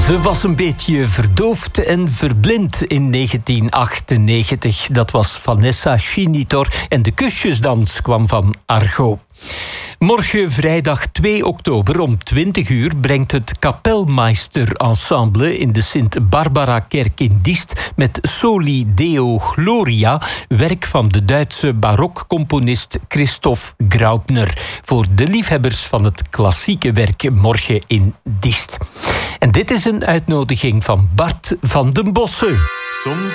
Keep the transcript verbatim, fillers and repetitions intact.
Ze was een beetje verdoofd en verblind in negentien achtennegentig. Dat was Vanessa Chinitor en de kusjesdans kwam van Argo. Morgen vrijdag twee oktober om twintig uur brengt het Kapelmeister Ensemble in de Sint-Barbara-kerk in Diest met Soli Deo Gloria, werk van de Duitse barokcomponist Christoph Graupner, voor de liefhebbers van het klassieke werk morgen in Diest. En dit is een uitnodiging van Bart van den Bossen. Soms